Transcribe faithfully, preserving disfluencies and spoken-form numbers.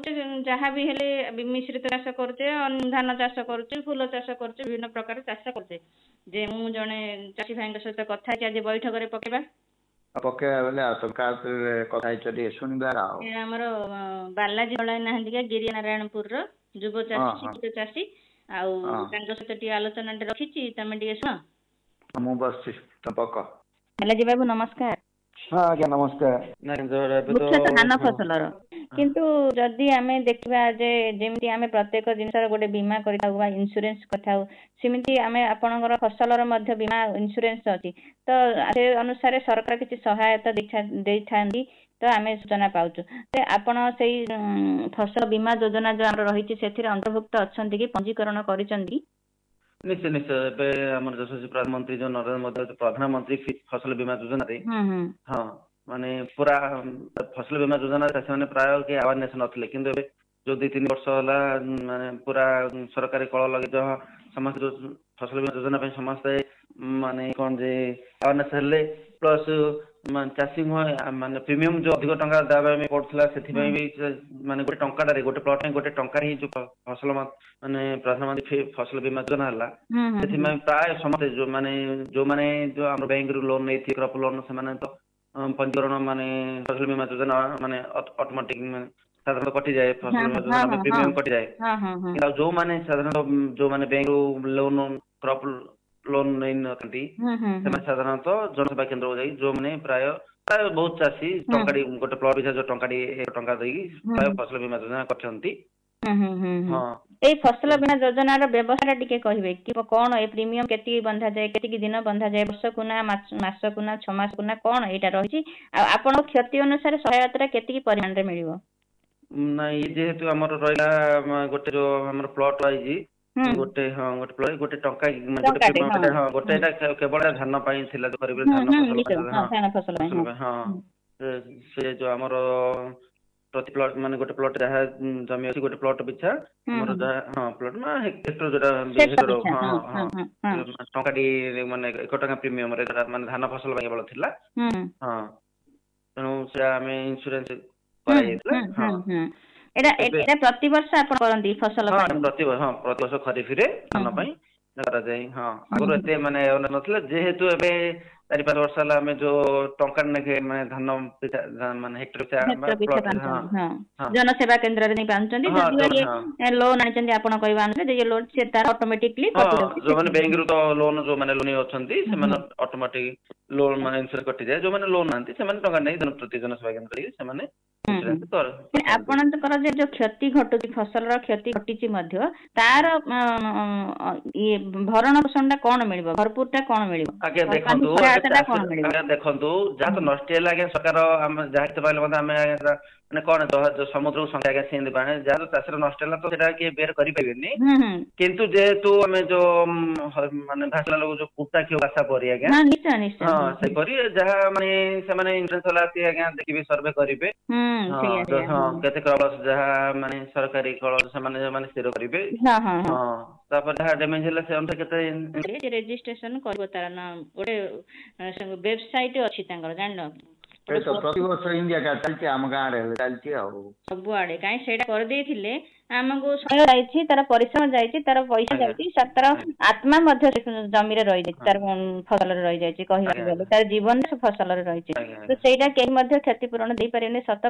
କରୁଛେ ଯାହା ବି ହେଲେ ମିଶ୍ରିତ ଚାଷ କରୁଛେ, ଧାନ ଚାଷ କରୁଛେ, ଫୁଲ ଚାଷ କରୁଛେ, ବିଭିନ୍ନ ପ୍ରକାର ଚାଷ କରୁଛେ। ଯେ ମୁଁ ଜଣେ ଚାଷୀ ଭାଇଙ୍କ ସହିତ କଥା ହେଇଛି, ଆଜି ବୈଠକରେ ପକେଇବା। ପକେଇବା ବେଲେ ଆଉ ତ କାହା କଥା ହେଇଛ ଟିକେ ଶୁଣିବା ଆଉ। ଆମର ବାଲାଜୀ ବଳାଇ ନାହାନ୍ତି କି ଗିରି ନାରାୟଣପୁରର ଯୁବ ଚାଷୀ, ଶିକ୍ଷିତ ଚାଷୀ, ଆଉ ତାଙ୍କ ସହିତ ଟିକେ ଆଲୋଚନା ଟେ ରଖିଛି, ତମେ ଟିକେ ଶୁଣ। ମୁଁ ବସିଛି, ତ ପକ। ବାଲାଜୀ ବାବୁ ନମସ୍କାର। ହଁ ଆଜ୍ଞା ନମସ୍କାର। ମୁଖ୍ୟତଃ ଧାନ ଫସଲର, କିନ୍ତୁ ଯଦି ଆମେ ଦେଖିବା ଯେ ଯେମିତି ଆମେ ପ୍ରତ୍ୟେକ ଜିନିଷର ଗୋଟେ ବୀମା କରିଥାଉ ବା ଇନ୍ସୁରାନ୍ସ କରିଥାଉ, ସେମିତି ଆମେ ଆପଣଙ୍କର ଫସଲର ମଧ୍ୟ ବୀମା ଇନ୍ସୁରାନ୍ସ ଅଛି। ତ ସେ ଅନୁସାରେ ସରକାର କିଛି ସହାୟତା ଦେଇଥାନ୍ତି ତ ଆମେ ସୂଚନା ପାଉଛୁ। ଆପଣ ସେଇ ଫସଲ ବୀମା ଯୋଜନା ଯୋଉ ଆମର ରହିଛି ସେଥିରେ ଅନ୍ତର୍ଭୁକ୍ତ ଅଛନ୍ତି କି, ପଞ୍ଜୀକରଣ କରିଛନ୍ତି? ନିଶ୍ଚୟ ନିଶ୍ଚୟ। ଏବେ ଆମର ଯଶସ୍ୱୀ ପ୍ରଧାନମନ୍ତ୍ରୀ ଯୋଉ ନରେନ୍ଦ୍ର ମୋଦୀ ପ୍ରଧାନମନ୍ତ୍ରୀ ଫସଲ ବୀମା ଯୋଜନାରେ, ହଁ ମାନେ ପୁରା ଫସଲ ବୀମା ଯୋଜନା ଚାଷୀ ମାନେ ପ୍ରାୟ କି ଆୱାରନେସ୍ ନଥିଲେ, କିନ୍ତୁ ଏବେ ଯୋଉ ଦି ତିନି ବର୍ଷ ହେଲା ମାନେ ପୁରା ସରକାରୀ କଳ ଲଗେଇ ସମସ୍ତେ ଯୋଉ ଫସଲ ବୀମା ଯୋଜନା ପାଇଁ ସମସ୍ତେ ମାନେ କଣ ଯେ ଆୱାରନେସ୍ ହେଲେ, ପ୍ଲସ ଚାଷୀ ମାନେ ପ୍ରିମିୟମ ଯୋଉ ଅଧିକ ଟଙ୍କା ଦେବା ପାଇଁ ପଡୁଥିଲା, ସେଥିପାଇଁ ବି ମାନେ ଗୋଟେ ଟଙ୍କାଟାରେ ଗୋଟେ ପ୍ଲଟ ପାଇଁ ଗୋଟେ ଟଙ୍କାରେ ହିଁ ଯୋଉ ଫସଲ ମାନେ ପ୍ରଧାନମନ୍ତ୍ରୀ ଫସଲ ବୀମା ଯୋଜନା ହେଲା, ସେଥିପାଇଁ ପ୍ରାୟ ସମସ୍ତେ ଯୋଉମାନେ ଯୋଉମାନେ ଯୋଉ ଆମର ବ୍ୟାଙ୍କରୁ ଲୋନ ନେଇଥିବେ କ୍ରପ ଲୋନ, ସେମାନେ ତ ପଞ୍ଜୀକରଣ ମାନେ ଫସଲ ବୀମା ଯୋଜନା ମାନେ ଅଟୋମେଟିକ ସାଧାରଣତଃ କଟିଯାଏ, ଫସଲ ବୀମା ଯୋଜନା ପାଇଁ ପ୍ରିମିୟମ କଟିଯାଏ। କିନ୍ତୁ ଆଉ ଯୋଉମାନେ ସାଧାରଣତଃ ଯୋଉମାନେ ବ୍ୟାଙ୍କରୁ ଲୋନ କ୍ରପ ଲୋନ ନେଇନଥାନ୍ତି, ସେମାନେ ସାଧାରଣତଃ ଜନସେବା କେନ୍ଦ୍ରକୁ ଯାଇ ଯୋଉମାନେ ପ୍ରାୟ ପ୍ରାୟ ବହୁତ ଚାଷୀ ଟଙ୍କାଟି ଗୋଟେ ପ୍ଲଟ ପିଛା ଯୋଉ ଟଙ୍କାଟି ଟଙ୍କା ଦେଇକି ପ୍ରାୟ ଫସଲ ବୀମା ଯୋଜନା କରିଛନ୍ତି। ଏଇ ଫସଲ ବୀମା ଯୋଜନାର ବ୍ୟବସ୍ଥା ଟିକେ କହିବେ କି, କଣ ଏ ପ୍ରିମିୟମ କେତିକି ବନ୍ଧାଯାଏ, କେତିକି ଦିନ ବନ୍ଧାଯାଏ, ବର୍ଷକୁ ନା ମାସକୁ ନା ଛଅ ମାସକୁ ନା କଣ ଏଇଟା ରହିଛି, ଆଉ ଆପଣଙ୍କ କ୍ଷତି ଅନୁସାରେ ସହାୟତା କେତିକି ପରିମାଣରେ ମିଳିବ? ନାଇଁ ଯେହେତୁ ଆମର ରହିଲା ଗୋଟେ ଯୋଉ ଆମର ପ୍ଲଟ ୱାଇଜ ଗୋଟେ ହଁ ଗୋଟେ ପ୍ଲଟ ଗୋଟେ ଟଙ୍କା ଗୋଟେ ହଁ ଗୋଟେ ଏଟା କେବଳ ଧାନ ପାଇଁ ଥିଲା, ଧାନ ଫସଲ ପାଇଁ ହଁ ସେ ଯୋଉ ଆମର ପ୍ରତି ପ୍ଲଟ ମାନେ ଗୋଟେ ପ୍ଲଟ ଯାହା ଜମି ଅଛି, ଗୋଟେ ପ୍ଲଟ ପିଛା ଆମର ଯାହା ହଁ ପ୍ଲଟ ନା ହେକ୍ଟର ଯୋଉଟା ହଁ ହଁ ଟଙ୍କାଟି ମାନେ ଏକ ଟଙ୍କା ପ୍ରିମିୟମରେ ମାନେ ଧାନ ଫସଲ ପାଇଁ କେବଳ ଥିଲା। ହଁ ତେଣୁ ସେଟା ଆମେ ଇନ୍ସୁରାନ୍ସ କରାଯାଇଥିଲା। ଏଇଟା ଏଇଟା ପ୍ରତିବର୍ଷ ଆପଣ କରନ୍ତି ଫସଲ ପାଇଁ? ହଁ ପ୍ରତିବର୍ଷ ହଁ ପ୍ରତିବର୍ଷ ଖରିଫରେ ଧାନ ପାଇଁ କରାଯାଏ। ହଁ ଆଗରୁ ଏତେ ମାନେ ନଥିଲା, ଯେହେତୁ ଏବେ ଚାରି ପାଞ୍ଚ ବର୍ଷ ହେଲା ଆମେ ଯୋଉ ଟଙ୍କା ନେଖେ ମାନେ ଧାନ ମାନେ ହେକ୍ଟର ଜନସେବା କେନ୍ଦ୍ରରେ ନେଇ ପାରୁଛନ୍ତି, ଲୋନ ଆଣିଛନ୍ତି ଆପଣ କହିବା ଅନୁସାରେ ଲୋନ ସେ ତାର ଅଟୋମେଟିକଲି କଟିଯାଉଛି। ଯୋଉମାନେ ବ୍ୟାଙ୍କରୁ ତ ଲୋନ ଯୋଉମାନେ ଲୋନ ଅଛନ୍ତି ସେମାନେ ଅଟୋମେଟିକ ଲୋନ ମାନେ ଇନ୍ସୁରାନ୍ସ କଟିଯାଏ, ଯୋଉମାନେ ଲୋନ ନାହାନ୍ତି ସେମାନେ ଟଙ୍କା ନେଇ ପ୍ରତି ଜନସେବା କେନ୍ଦ୍ରରେ ସେମାନେ ଆପଣଙ୍କର ଯୋଉ କ୍ଷତି ଘଟୁଛି, ଫସଲର କ୍ଷତି ଘଟିଛି ମଧ୍ୟ ତାର ଇଏ ଭରଣ ପୋଷଣ ଟା କଣ ମିଳିବ, ଭରପୁର ଟା କଣ ମିଳିବ? ଆଜ୍ଞା ଦେଖନ୍ତୁ ଆଜ୍ଞା ଦେଖନ୍ତୁ ଯାହା ତ ନଷ୍ଟ ହେଲା ଆଜ୍ଞା ସରକାର ଆମେ ଯାହା ପାଇଲେ ମଧ୍ୟ ଆମେ ମାନେ କଣ ସମୁଦ୍ରକୁ ସଙ୍ଗେ ଆଜ୍ଞା ସେମିତି ପାଣି ଯାହା ଚାଷରେ ନଷ୍ଟ ହେଲା ତ ସେଇଟା କିଏ ବେର କରିପାରିବେନି, କିନ୍ତୁ ଯେହେତୁ ଆମେ ଯୋଉ ମାନେ ଭାସିଲା ଲୋକ ଯୋଉ କୁଟା କ୍ଷୟ ଆଶା କରି ଆଜ୍ଞା ହଁ ସେପରି ଯାହା ମାନେ ସେମାନେ ଇନ୍ସୁରାନ୍ସ ବାଲା ଆସି ଆଜ୍ଞା ଦେଖିବେ, ସର୍ଭେ କରିବେ, ହଁ ହଁ କେତେ କଳସ ଯାହା ମାନେ ସରକାରୀ କଳସ ସେମାନେ ମାନେ ସ୍ଥିର କରିବେ, ହଁ ତାପରେ ଯାହା ଡ୍ୟାମେଜ ହେଲା ସେ ଅନୁସାରେ କେତେ ରେଜିଷ୍ଟ୍ରେସନ କରିବ, ତାର ନା ଗୋଟେ ୱେବସାଇଟ ଅଛି ତାଙ୍କର, ଜାଣିଲ? ପ୍ରତିବର୍ଷ ଇଣ୍ଡିଆ ଚାଲିଛି ଆମ ଗାଁରେ ଚାଲିଛି ଆଉ ସବୁଆଡେ କାହିଁ ସେଇଟା କରିଦେଇଥିଲେ ଆମକୁ ସମୟ ଯାଇଛି, ତାର ପରିଶ୍ରମ ଯାଇଛି, ତାର ପଇସା ଯାଇଛି, ତାର ଆତ୍ମା ମଧ୍ୟ ଜମିରେ ରହିଯାଇଛି, ତାର ଫସଲରେ ରହିଯାଇଛି, କହିବାକୁ ଗଲେ ତାର ଜୀବନ ଫସଲରେ ରହିଛି, ତ ସେଇଟା କେହି ମଧ୍ୟ କ୍ଷତିପୂରଣ ଦେଇପାରିବେନି। ସତ